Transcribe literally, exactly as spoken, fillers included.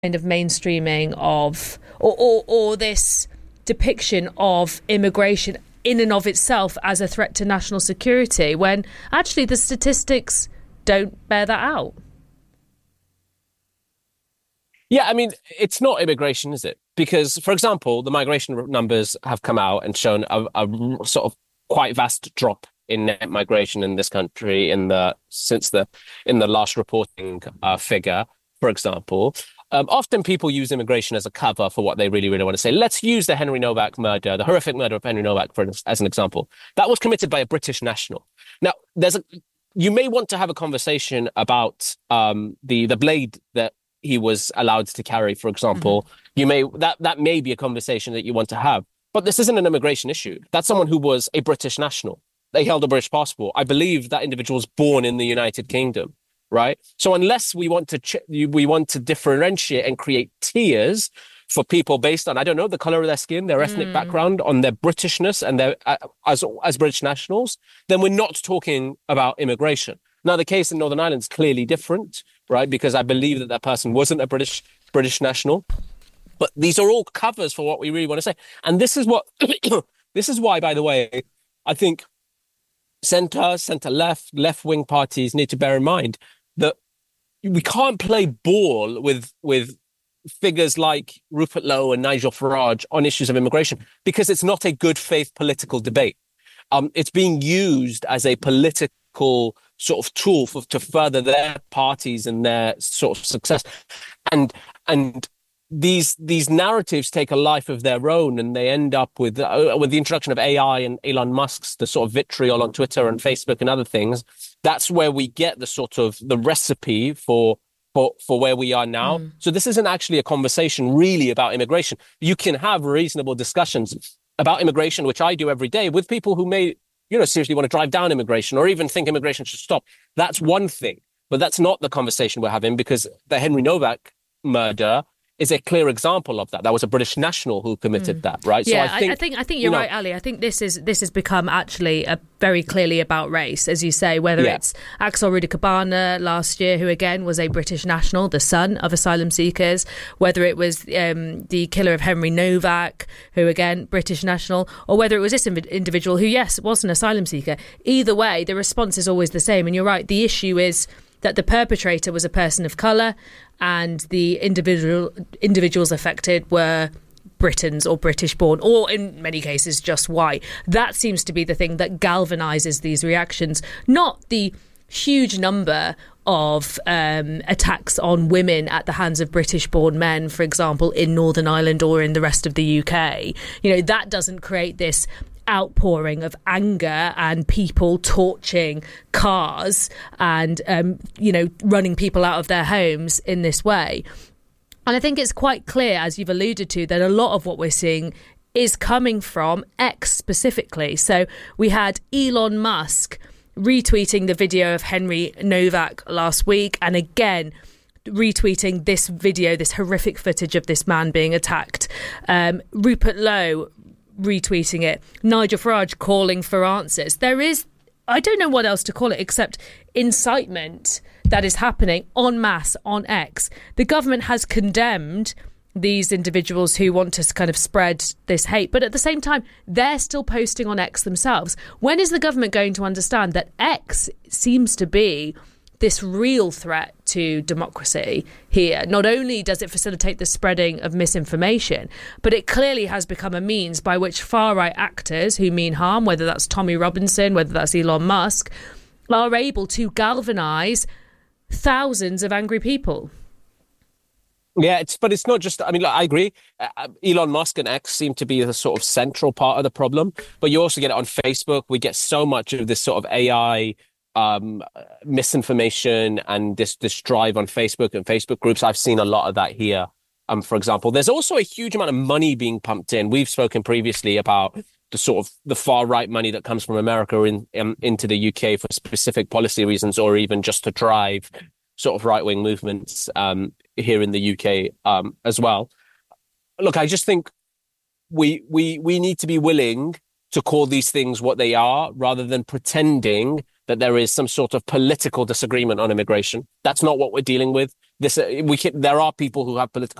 kind of mainstreaming of or, or or this depiction of immigration in and of itself as a threat to national security, when actually the statistics don't bear that out. Yeah, I mean, it's not immigration, is it? Because, for example, the migration numbers have come out and shown a, a sort of quite vast drop in net migration in this country in the since the in the last reporting uh, figure, for example. Um, often people use immigration as a cover for what they really, really want to say. Let's use the Henry Novak murder, the horrific murder of Henry Novak, for, as an example. That was committed by a British national. Now, there's a, you may want to have a conversation about um, the the blade that he was allowed to carry, for example. Mm-hmm. You may that that may be a conversation that you want to have. But this isn't an immigration issue. That's someone who was a British national. They held a British passport. I believe that individual was born in the United Kingdom. Right. So unless we want to ch- we want to differentiate and create tiers for people based on, I don't know, the color of their skin, their ethnic mm. background, on their Britishness and their uh, as as British nationals, then we're not talking about immigration. Now, the case in Northern Ireland is clearly different, right? Because I believe that that person wasn't a British British national. But these are all covers for what we really want to say. And this is what this is why, by the way, I think centre, centre-left, left-wing parties need to bear in mind that we can't play ball with with figures like Rupert Lowe and Nigel Farage on issues of immigration, because it's not a good faith political debate. Um, it's being used as a political sort of tool for, to further their parties and their sort of success. And and these these narratives take a life of their own, and they end up with uh, with the introduction of A I and Elon Musk's the sort of vitriol on Twitter and Facebook and other things. That's where we get the sort of the recipe for for for where we are now. Mm. So this isn't actually a conversation really about immigration. You can have reasonable discussions about immigration, which I do every day, with people who may, you know, seriously want to drive down immigration or even think immigration should stop. That's one thing, but that's not the conversation we're having, because the Henry Novak murder is a clear example of that. That was a British national who committed mm. that, right? Yeah, so I think, I, I think I think you're you know, right, Ali. I think this is this has become actually a very clearly about race, as you say. Whether yeah. it's Axel Rudikabana last year, who again was a British national, the son of asylum seekers, whether it was um, the killer of Henry Novak, who again British national, or whether it was this individual who, yes, was an asylum seeker. Either way, the response is always the same. And you're right. The issue is that the perpetrator was a person of colour, and the individual individuals affected were Britons or British born, or in many cases just white. That seems to be the thing that galvanises these reactions, not the huge number of um, attacks on women at the hands of British born men, for example, in Northern Ireland or in the rest of the U K. You know, that doesn't create this outpouring of anger and people torching cars and, um, you know, running people out of their homes in this way. And I think it's quite clear, as you've alluded to, that a lot of what we're seeing is coming from X specifically. So we had Elon Musk retweeting the video of Henry Novak last week, and again retweeting this video, this horrific footage of this man being attacked. Um, Rupert Lowe retweeting it, Nigel Farage calling for answers. There is, I don't know what else to call it except incitement that is happening en masse on X. The government has condemned these individuals who want to kind of spread this hate, but at the same time, they're still posting on X themselves. When is the government going to understand that X seems to be this real threat to democracy here? Not only does it facilitate the spreading of misinformation, but it clearly has become a means by which far-right actors who mean harm, whether that's Tommy Robinson, whether that's Elon Musk, are able to galvanise thousands of angry people. Yeah, it's but it's not just, I mean, look, I agree. Uh, Elon Musk and X seem to be the sort of central part of the problem, but you also get it on Facebook. We get so much of this sort of A I um misinformation and this this drive on Facebook and Facebook groups. I've seen a lot of that here. Um, for example, there's also a huge amount of money being pumped in. We've spoken previously about the sort of the far right money that comes from America in, in into the U K for specific policy reasons, or even just to drive sort of right wing movements um here in the U K um as well. Look, I just think we we we need to be willing to call these things what they are, rather than pretending that there is some sort of political disagreement on immigration. That's not what we're dealing with. This, uh, we can, there are people who have political